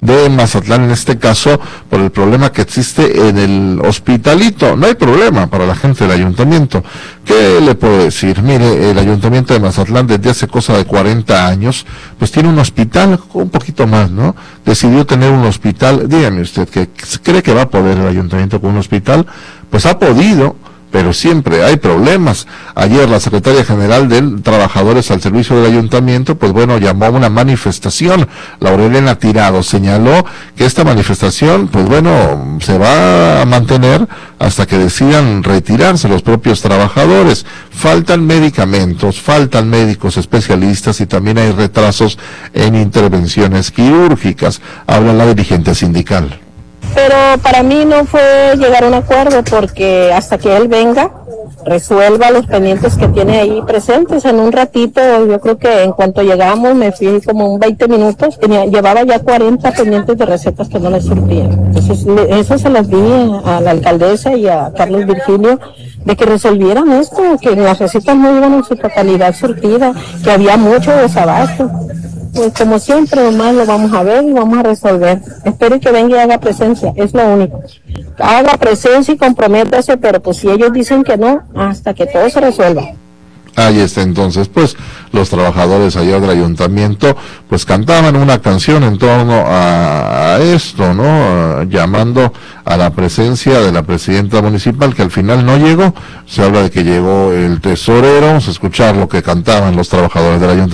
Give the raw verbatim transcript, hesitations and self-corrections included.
de Mazatlán, en este caso, por el problema que existe en el hospitalito. No hay problema para la gente del ayuntamiento. ¿Qué le puedo decir? Mire, el ayuntamiento de Mazatlán desde hace cosa de cuarenta años, pues tiene un hospital, un poquito más, ¿no? Decidió tener un hospital. Dígame usted, ¿que cree que va a poder el ayuntamiento con un hospital? Pues ha podido, pero siempre hay problemas. Ayer la secretaria general de Trabajadores al Servicio del Ayuntamiento, pues bueno, llamó a una manifestación. Laurelena Tirado señaló que esta manifestación, pues bueno, se va a mantener hasta que decidan retirarse los propios trabajadores. Faltan medicamentos, faltan médicos especialistas y también hay retrasos en intervenciones quirúrgicas. Habla la dirigente sindical. Pero para mí no fue llegar a un acuerdo porque hasta que él venga, resuelva los pendientes que tiene ahí presentes. En un ratito, yo creo que en cuanto llegamos, me fui como un veinte minutos, tenía, llevaba ya cuarenta pendientes de recetas que no le surtían. Entonces, eso se las di a la alcaldesa y a Carlos Virgilio, de que resolvieran esto, que las recetas no iban en su totalidad surtida, que había mucho desabasto. Pues como siempre, nomás lo vamos a ver y vamos a resolver. Espero que venga y haga presencia, es lo único. Haga presencia y comprométase, pero pues si ellos dicen que no, hasta que todo se resuelva. Ahí está entonces, pues, los trabajadores allá del ayuntamiento, pues cantaban una canción en torno a, a esto, ¿no? A, llamando a la presencia de la presidenta municipal, que al final no llegó. Se habla de que llegó el tesorero. Vamos a escuchar lo que cantaban los trabajadores del ayuntamiento.